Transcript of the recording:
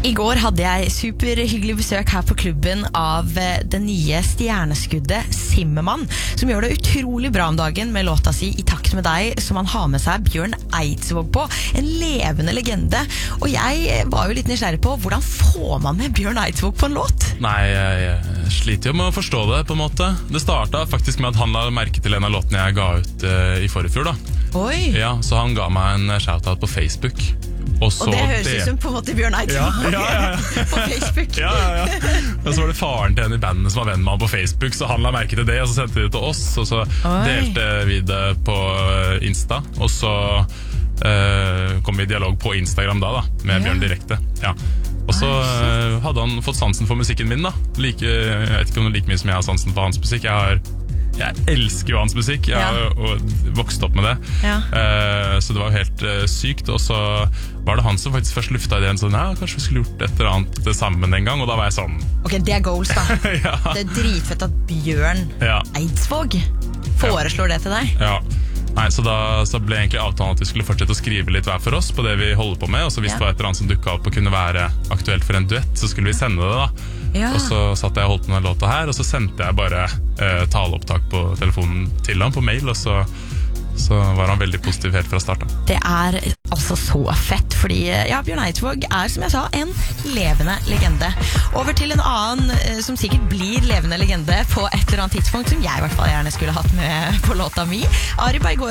I går hadde jeg superhyggelig besøk her på klubben av det nye stjerneskuddet Zimmermann, som gjør det utrolig bra om dagen med låta si I takt med deg, som han har med seg Bjørn Eidsvåg på, en levende legende. Og jeg var jo litt nysgjerrig på, hvordan får man med Bjørn Eidsvåg på en låt? Nei, jeg sliter jo med å forstå det på en måte. Det startet faktisk med at han la merke til en av låtene jeg ga ut I forrige fjor da. Oi! Ja, så han ga meg en shoutout på Facebook. Og det høres ut som på en måte Bjørn Eidsvåg på Facebook. Ja. Og så var det faren til en I bandet som var venn med han på Facebook, så han la merke til det, og så sendte de det til oss, og så delte vi det på Insta, og så kom vi I dialog på Instagram da med Bjørn direkte. Ja. Og så hadde han fått sansen for musikken min da. Jeg vet ikke om det like mye som jeg har sansen for hans musikk. Jeg elsker jo hans musikk. Jeg har vokst opp med det. Så det var jo helt sykt. Og så var det han som faktisk først lufta ideen sånn, kanskje vi skulle gjort et eller annet sammen en gang. Og da var jeg sånn. Ok, det goals da. Det dritfett at Bjørn Eidsvåg foreslår det til deg. Ja. Nei, så ble egentlig avtalen at vi skulle fortsette å skrive litt hver for oss på det vi holder på med, og så hvis det var et eller annet som dukket opp og kunne være aktuelt for en duett, så skulle vi sende det da. Og så satt jeg og holdt på med låta her, og så sendte jeg bare taleopptak på telefonen til han på mail, og så var han veldig positiv helt fra starten. Det altså så fett, fordi Bjørn Eidsvåg som jeg sa, en levende legende. Over til en annen som sikkert blir levende legende på et eller annet tidspunkt, som jeg I hvert fall gjerne skulle hatt med på låta mi. Ari Bergård